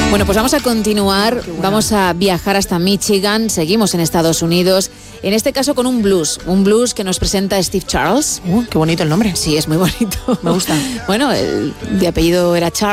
Bueno, pues vamos a continuar, vamos a viajar hasta Michigan, seguimos en Estados Unidos, en este caso con un blues que nos presenta Steve Charles. Qué bonito el nombre. Sí, es muy bonito. Me gusta. Bueno, el de apellido era Charles.